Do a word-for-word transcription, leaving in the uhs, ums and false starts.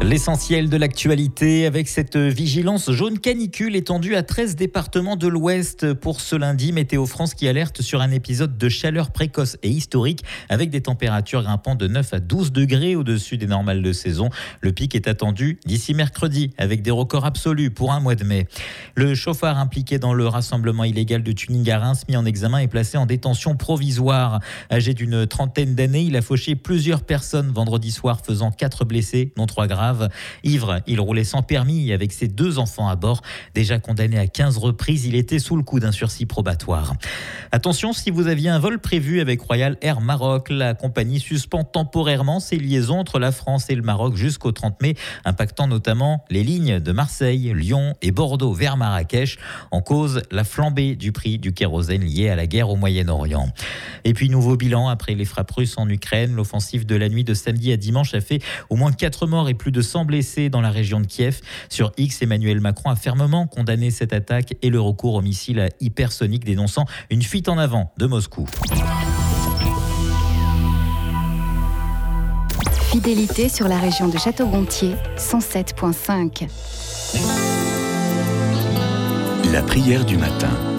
L'essentiel de l'actualité avec cette vigilance jaune canicule étendue à treize départements de l'Ouest pour ce lundi. Météo France qui alerte sur un épisode de chaleur précoce et historique avec des températures grimpant de neuf à douze degrés au-dessus des normales de saison. Le pic est attendu d'ici mercredi avec des records absolus pour un mois de mai. Le chauffard impliqué dans le rassemblement illégal de tuning à Reims mis en examen est placé en détention provisoire. Âgé d'une trentaine d'années, il a fauché plusieurs personnes vendredi soir faisant quatre blessés, dont trois graves. Ivre, il roulait sans permis avec ses deux enfants à bord. Déjà condamné à quinze reprises, il était sous le coup d'un sursis probatoire. Attention, si vous aviez un vol prévu avec Royal Air Maroc, la compagnie suspend temporairement ses liaisons entre la France et le Maroc jusqu'au trente mai, impactant notamment les lignes de Marseille, Lyon et Bordeaux vers Marrakech. En cause, la flambée du prix du kérosène liée à la guerre au Moyen-Orient. Et puis, nouveau bilan après les frappes russes en Ukraine. L'offensive de la nuit de samedi à dimanche a fait au moins quatre morts et plus de cent blessés dans la région de Kiev. Sur X, Emmanuel Macron a fermement condamné cette attaque et le recours au missile hypersonique, dénonçant une fuite en avant de Moscou. Fidélité sur la région de Château-Gontier, cent sept virgule cinq. La prière du matin.